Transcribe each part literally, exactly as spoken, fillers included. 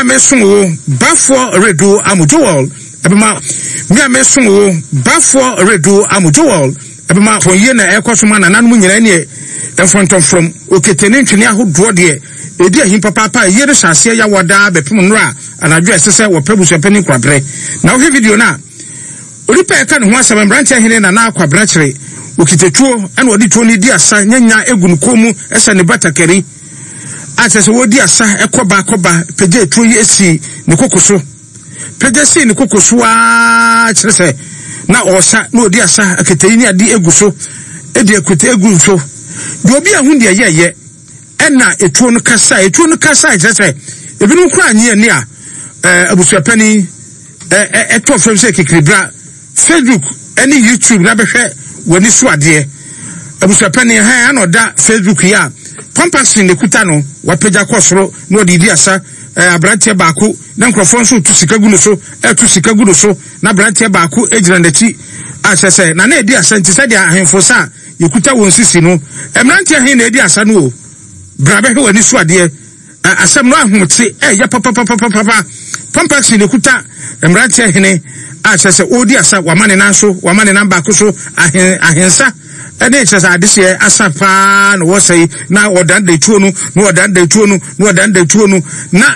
a mesumo bafo redo amujowol ebema me a mesumo bafo redo amujowol ebema fo ye na ekosoma na nanu nyina ne enfronton from oketene ntwene ahodo de edi ahim papa papa ye de hyase ya woda bepem nura anadwo esese wo pabuso pani kwabre na wo video na Olipa eka ne ho asem branche hene na na akwabra kire okitetuo ene odi tuo ni di asa nyanya egunu komu ese ne batakari atese wodi asa ekoba koba peje tuo yi esi ne kokoso peje si ne kokoso a kire se na osa na odi asa aketei ni adi eguso edi ekute eguso de obi ahun de yeye ena etuo no kasa etuo no kasa kire se ebinu kra anyi ani a eh abusuapani eh eto fam se kikiribra Facebook any YouTube na behwe wani so ade abusuapani ha anoda Facebook ya pampasin ne kuta no wapeja kosoro na odi di asa abrantie baako na nkrofon so tu sika guno so etu sika guno so na abrantie baako ejira ndati asese na na edi asa ntise dia ahemfo sa yekuta won sisi no emrantie he na edi asa no o bra behwe wani so ade asem no ahomte eh ya papa papa papa pampasin ne kuta emrantie he ne asese odi asa wamane nanso wamane namba ko so ahen ahensa ene chese adese asapa no wosai na odan de tuo no no odan de tuo no no odan de tuo no na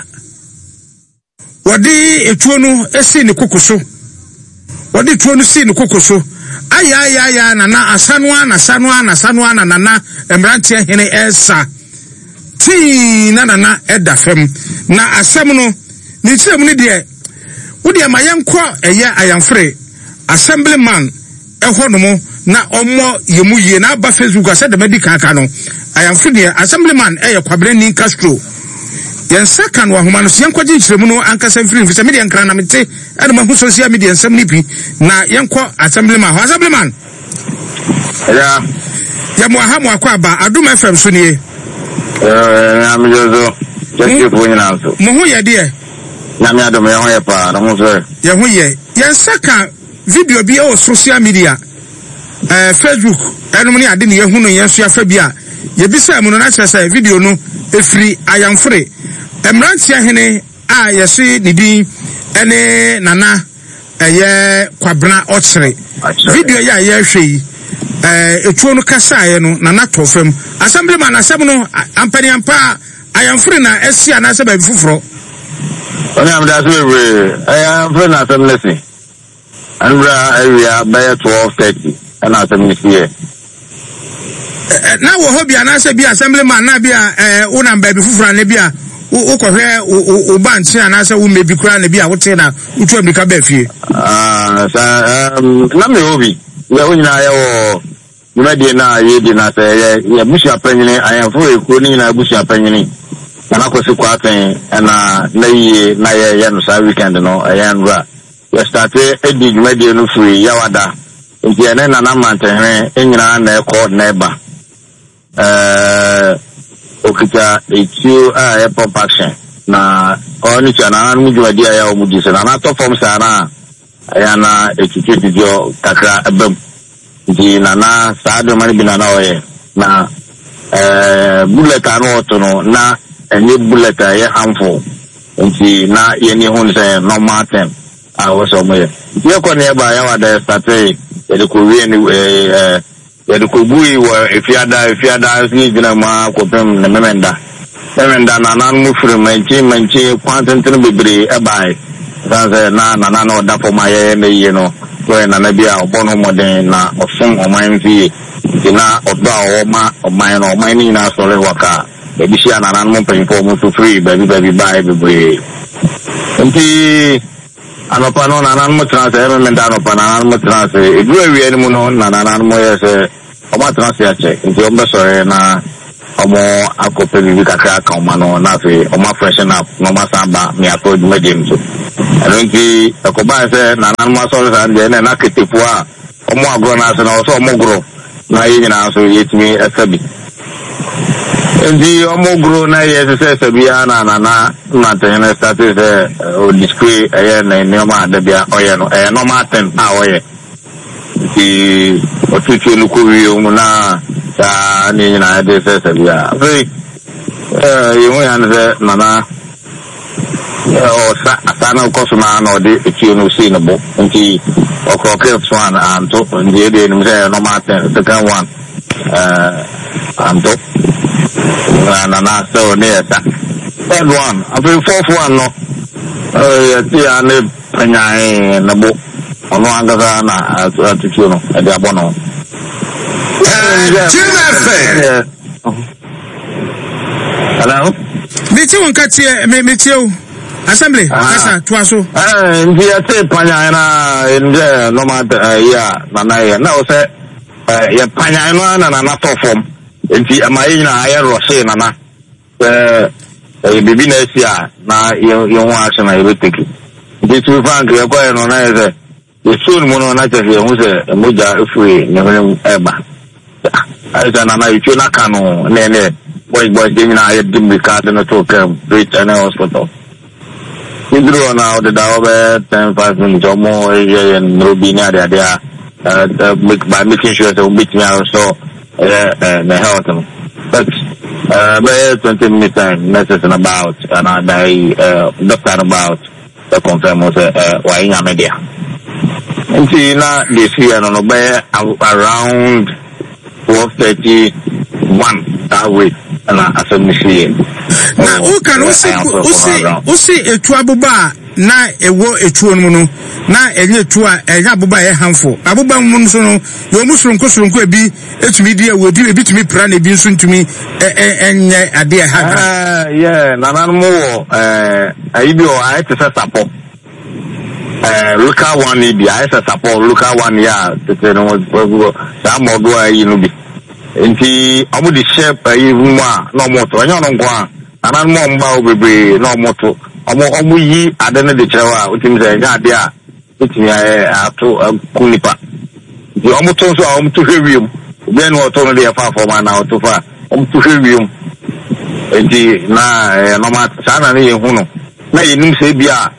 wodi etuo no esi ne kokoso wodi tuo no si ne kokoso aya aya aya na na asanwa na sanwa na sanwa na na na emrantie hene esa ti na na na edafem na asem no ni tirem ni de Udi amayenko eye ayamfre assemblyman ehonomo na omo yemu ye na ba Facebook ase de medical aka no ayamfre de assemblyman eye kwabre ni Castro yensa kan wa homa no yenkwaje nchiremu no ankasa mfiri mfisa media nkra na mete ade ma hu social media nsam nipi na yenko assemblyman ho assemblyman ya ya mo ha mo akwa aba Adum F M so nie eh amjozo just po nyina so mo hu ye de na mi adom ye ho ye pa na mo so ye ho ye yensa kan video bi o social media eh Facebook enum ni ade ne ye hu no yenso afa bi a ye bisa mu no na chese video no efiri ayamfre emrantia hene a yesi nidi ene nana eye kwabna ochre video ya ye hwe eh etuo no kasa ye no nana tofem assemblyman asem no ampani ampa ayamfre na esi anase ba bifufuro oni am da so we ayamfre na assembly anura area by twelve thirty ana assembly here na wo hobia na se bi assemblyman na bia eh una ba bifufuro na bia ukohwe u banchi anase u mebi kura na bia wote na utu amika ba fie ah sa um na me hobi we onyina ya wo nyumadi na ye di na se ye bushi apanyini ayamfo eko ni na bushi apanyini ana ko se kwa ten na na ye na ye ye no sa weekend no ayanwa we start e di nyumadi no free ya wada nti ene na na mantenwe enyina na eko na eba eh okita echu a e pump action na oni chana na mujwadi ya omudise na na to form sana ayana echiche video kakra ebem di na na saado mani binana oye na eh bullet anu otono na enye bullet ya harmful nti na yeni hun say normal term a woso moye ye ko ne ba ya wada start e de ko wi ni eh ya ko bui wa efiada efiada ni gina ma ko pem na memenda memenda na na mu fure manchi manchi kwantentin bebre e bai sanse na na na no da for my me ye no so na na bia obono moden na ofun oman fi na odo a oma oman no oman ni na so le waka e bi sia na na mo pen for mo to free baby baby bai bebre nti anopa no na na mo transfer memenda no pa na na mo transfer e du awie ni mo no na na na mo ye se o ma transfer check nti o mbe so na omo akope bi kakra ka o ma no na fe o ma freshen up no ma samba mi akọ du medem so nti akoba se na na mo so sa de na na ketefu a o mo agro na so na so o mo gro na yi na so yetimi asabi nti o mo gro na ye se se bia na na na na te na start se o display e na ni o ma de bia o ye no e no ma ten a o ye ti otutu nu ko wi o na ta ni na de se se bia fe eh yo ya na se na na o sa asana ko so na no de ti no si no bo nti o ko ke so an anto ndi de no se no ma ten second one eh anto na na so ne ta third one after fourth one no eh ti ane panya na bo ono anga na atu no e de abono eh hello me ti won ka tie me me tie o assembly kasa to aso eh ndi ate panya na inde no ma ya na na ya na o se ya panya no na na na to form enti amayi na aye rose na na eh e bibi na sia na yo yo wa action na yetiki ndi tu frank ya kwa no na ye so no no na tafi hu se moja free ne ho eba aja na na yitu na kanu ne ne boy boy dey na aye dimbi ka de no to come reach an hospital Idro na the dawe ten five minutes or more here in Rubina there uh by making sure that we meet me also uh the health but uh by twenty minutes time necessary about and I uh doctor about the confirm was uh why in media and see na this year no by around twelve thirty one that way and as a machine na o kan o se o se o se etu abuba na ewo etu onu no na enye etu a enye abuba e hanfo abuba mu no so no yo musurunko surunko ebi etumi di ewo di ebi tumi pra na ebi nso ntumi enye ade ha ah yeah na na mo eh ayi bi o ayi te se sapo eh local one bi ayi se sapo local one ya te no sa mo do ayi no bi enti amu di shape ayi mu a no moto anya no nko anan mo mba obebe no moto omo omo yi ade ne de chewa utim se nya ade a utimi ato kunipa di omo to so omo to hwewiem be no to no de fa for ma na to fa omo to hwewiem enti na no ma sa na ne ye hu no na ye nim se bia